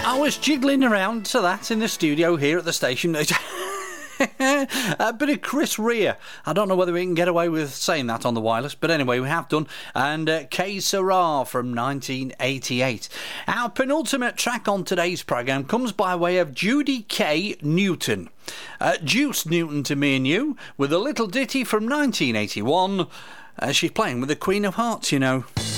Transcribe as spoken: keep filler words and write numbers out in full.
I was jiggling around to that in the studio here at the station. A bit of Chris Rea. I don't know whether we can get away with saying that on the wireless, but anyway, we have done. And uh, Que Sera from nineteen eighty-eight. Our penultimate track on today's programme comes by way of Judy K. Newton. Uh, Juice Newton to me and you, with a little ditty from nineteen eighty-one. Uh, she's playing with the Queen of Hearts, you know.